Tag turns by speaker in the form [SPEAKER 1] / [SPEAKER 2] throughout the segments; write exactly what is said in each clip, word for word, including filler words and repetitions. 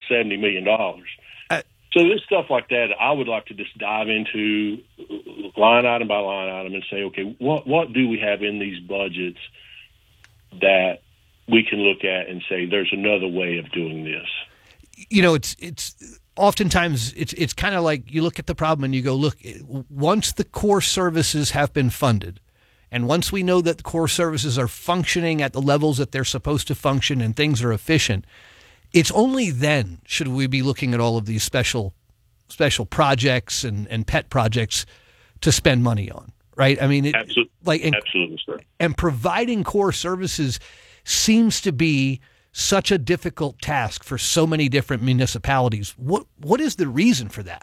[SPEAKER 1] seventy million dollars.
[SPEAKER 2] Uh,
[SPEAKER 1] so there's stuff like that I would like to just dive into line item by line item and say, okay, what what do we have in these budgets that we can look at and say there's another way of doing this?
[SPEAKER 2] You know, it's it's oftentimes it's it's kind of like you look at the problem and you go, look, once the core services have been funded, and once we know that the core services are functioning at the levels that they're supposed to function and things are efficient, it's only then should we be looking at all of these special special projects and, and pet projects to spend money on, right? I mean, it,
[SPEAKER 1] absolutely,
[SPEAKER 2] like and,
[SPEAKER 1] absolutely, sir.
[SPEAKER 2] And providing core services seems to be such a difficult task for so many different municipalities. What what is the reason for that?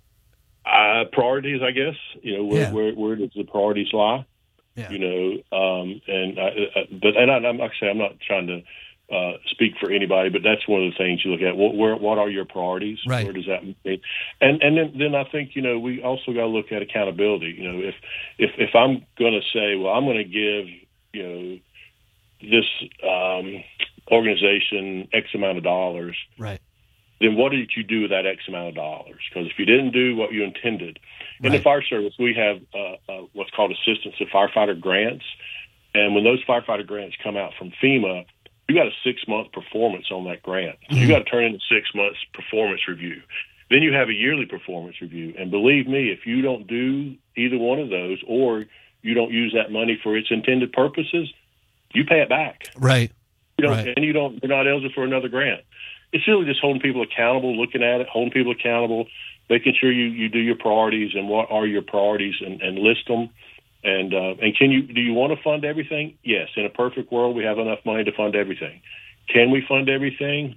[SPEAKER 1] Uh, priorities, I guess. You know, where,
[SPEAKER 2] Yeah.
[SPEAKER 1] where, where does the priorities lie?
[SPEAKER 2] Yeah.
[SPEAKER 1] You know, um, and I, I, but and I, I'm like I say, I'm not trying to uh, speak for anybody, but that's one of the things you look at. What where, what are your priorities?
[SPEAKER 2] Right.
[SPEAKER 1] Where does that mean? And and then, then I think you know we also got to look at accountability. You know, if if if I'm going to say, well, I'm going to give you know this um, organization X amount of dollars,
[SPEAKER 2] Right.
[SPEAKER 1] then what did you do with that X amount of dollars? Because if you didn't do what you intended, in
[SPEAKER 2] Right.
[SPEAKER 1] the fire service, we have uh, uh, what's called assistance to firefighter grants. And when those firefighter grants come out from FEMA, you got a six-month performance on that grant. So
[SPEAKER 2] Mm-hmm.
[SPEAKER 1] you got to turn in a six months performance review. Then you have a yearly performance review. And believe me, if you don't do either one of those or you don't use that money for its intended purposes, you pay it back.
[SPEAKER 2] Right.
[SPEAKER 1] You know,
[SPEAKER 2] Right.
[SPEAKER 1] and you don't, you're not eligible for another grant. It's really just holding people accountable, looking at it, holding people accountable, making sure you, you do your priorities and what are your priorities and, and list them. And uh, and can you do you want to fund everything? Yes. In a perfect world, we have enough money to fund everything. Can we fund everything?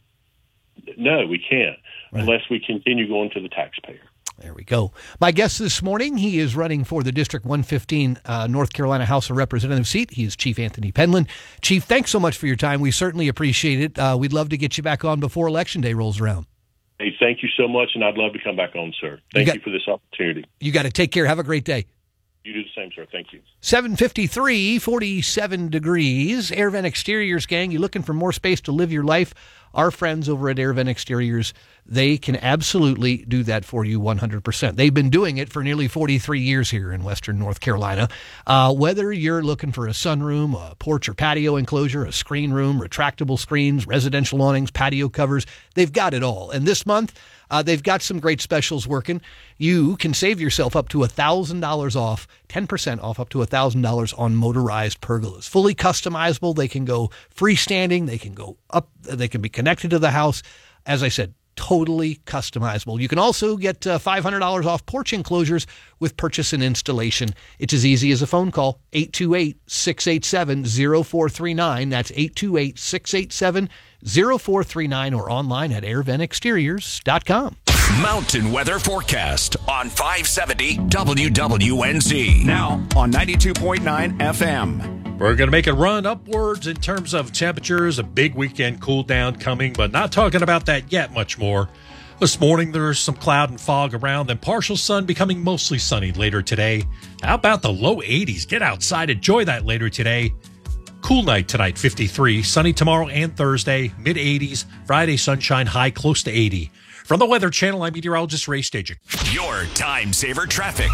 [SPEAKER 1] No, we can't,
[SPEAKER 2] Right.
[SPEAKER 1] unless we continue going to the taxpayer.
[SPEAKER 2] There we go. My guest this morning, he is running for the District one fifteen uh, North Carolina House of Representatives seat. He is Chief Anthony Penland. Chief, thanks so much for your time. We certainly appreciate it. Uh, we'd love to get you back on before Election Day rolls around.
[SPEAKER 1] Hey, thank you so much, and I'd love to come back on, sir. Thank
[SPEAKER 2] You
[SPEAKER 1] you,
[SPEAKER 2] got-
[SPEAKER 1] for this opportunity.
[SPEAKER 2] You got to take care. Have a great day.
[SPEAKER 1] You do the same, sir. Thank you.
[SPEAKER 2] seven fifty-three, forty-seven degrees. AirVent Exteriors, gang. You looking for more space to live your life? Our friends over at AirVent Exteriors, they can absolutely do that for you one hundred percent. They've been doing it for nearly forty-three years here in Western North Carolina. Uh, whether you're looking for a sunroom, a porch or patio enclosure, a screen room, retractable screens, residential awnings, patio covers, they've got it all. And this month, uh, they've got some great specials working. You can save yourself up to one thousand dollars off, ten percent off up to one thousand dollars on motorized pergolas. Fully customizable. They can go freestanding. They can go up. They can be connected to the house. As I said, totally customizable. You can also get uh, five hundred dollars off porch enclosures with purchase and installation. It's as easy as a phone call, eight two eight, six eight seven, zero four three nine. That's eight two eight, six eight seven, zero four three nine or online at air vent exteriors dot com.
[SPEAKER 3] Mountain weather forecast on five seventy W W N Z.
[SPEAKER 4] Now on ninety-two point nine F M.
[SPEAKER 5] We're going to make a run upwards in terms of temperatures, a big weekend cool down coming, but not talking about that yet much more. This morning, there's some cloud and fog around, and partial sun becoming mostly sunny later today. How about the low eighties? Get outside, enjoy that later today. Cool night tonight, fifty-three. Sunny tomorrow and Thursday, mid eighties. Friday, sunshine, high close to eighty. From the Weather Channel, I'm meteorologist Ray Stagik.
[SPEAKER 3] Your time saver traffic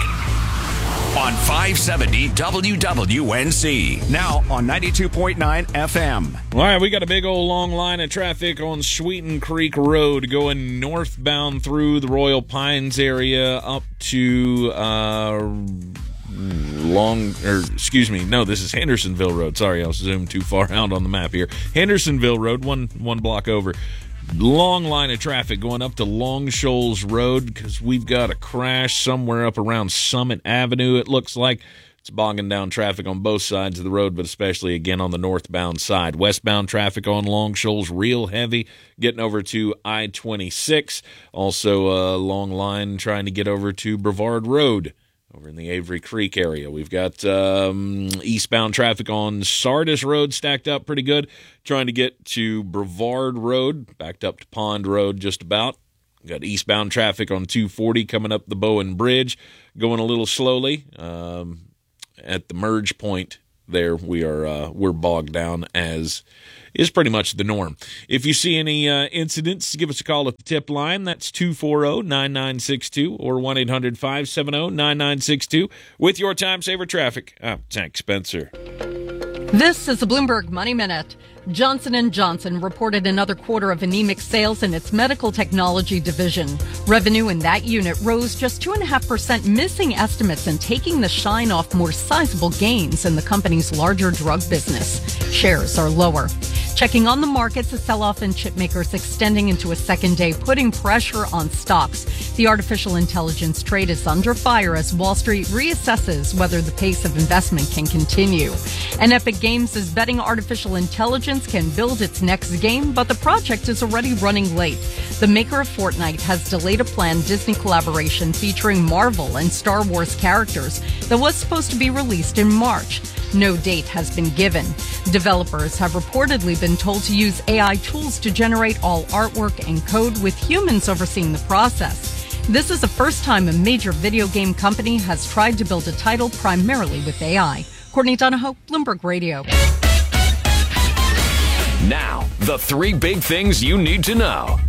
[SPEAKER 3] on five seventy W W N Z.
[SPEAKER 4] Now on ninety-two point nine F M.
[SPEAKER 6] All right, we got a big old long line of traffic on Sweeten Creek Road going northbound through the Royal Pines area up to uh, Long, or excuse me, no, this is Hendersonville Road. Sorry, I was zoomed too far out on the map here. Hendersonville Road, one one block over. Long line of traffic going up to Long Shoals Road because we've got a crash somewhere up around Summit Avenue, it looks like. It's bogging down traffic on both sides of the road, but especially, again, on the northbound side. Westbound traffic on Long Shoals, real heavy, getting over to I twenty-six. Also, a long line trying to get over to Brevard Road over in the Avery Creek area. We've got um, eastbound traffic on Sardis Road stacked up pretty good. Trying to get to Brevard Road, backed up to Pond Road just about. We've got eastbound traffic on two forty coming up the Bowen Bridge, going a little slowly um, at the merge point there we are uh, we're bogged down, as is pretty much the norm. If you see any uh, incidents, give us a call at the tip line. That's two four zero, nine nine six two or one eight hundred, five seven zero, nine nine six two. With your Time Saver Traffic, I'm Tank Spencer.
[SPEAKER 7] This is the Bloomberg Money Minute. Johnson and Johnson reported another quarter of anemic sales in its medical technology division. Revenue in that unit rose just two point five percent, missing estimates and taking the shine off more sizable gains in the company's larger drug business. Shares are lower. Checking on the markets, a sell-off in chip makers extending into a second day, putting pressure on stocks. The artificial intelligence trade is under fire as Wall Street reassesses whether the pace of investment can continue. And Epic Games is betting artificial intelligence can build its next game, but the project is already running late. The maker of Fortnite has delayed a planned Disney collaboration featuring Marvel and Star Wars characters that was supposed to be released in March. No date has been given. Developers have reportedly been told to use A I tools to generate all artwork and code, with humans overseeing the process. This is the first time a major video game company has tried to build a title primarily with A I. Courtney Donahoe, Bloomberg Radio.
[SPEAKER 3] Now, the three big things you need to know.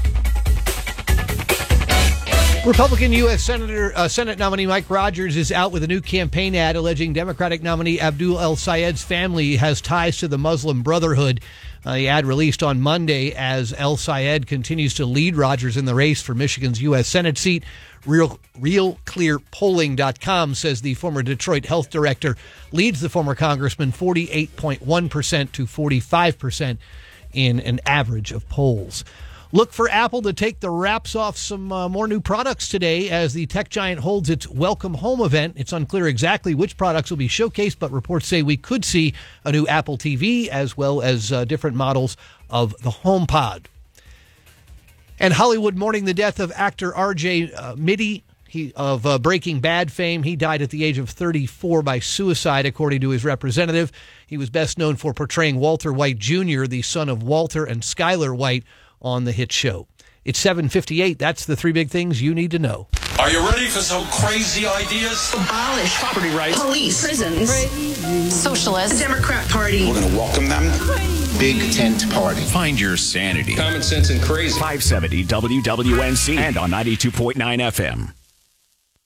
[SPEAKER 2] Republican U S. Senator uh, Senate nominee Mike Rogers is out with a new campaign ad alleging Democratic nominee Abdul El-Sayed's family has ties to the Muslim Brotherhood. Uh, the ad released on Monday as El-Sayed continues to lead Rogers in the race for Michigan's U S. Senate seat. Real, real clear polling dot com says the former Detroit health director leads the former congressman forty-eight point one percent to forty-five percent in an average of polls. Look for Apple to take the wraps off some uh, more new products today as the tech giant holds its Welcome Home event. It's unclear exactly which products will be showcased, but reports say we could see a new Apple T V as well as uh, different models of the HomePod. And Hollywood mourning the death of actor R J uh, Mitte he, of uh, Breaking Bad fame. He died at the age of thirty-four by suicide, according to his representative. He was best known for portraying Walter White Junior, the son of Walter and Skylar White, on the hit show. It's seven fifty-eight. That's the three big things you need to know.
[SPEAKER 8] Are you ready for some crazy ideas?
[SPEAKER 9] Abolish
[SPEAKER 8] property rights,
[SPEAKER 9] police, prisons, socialists, the Democrat Party.
[SPEAKER 10] We're going to welcome them. Big tent party.
[SPEAKER 3] Find your sanity.
[SPEAKER 8] Common sense and crazy.
[SPEAKER 4] five seventy W W N C and on ninety-two point nine F M.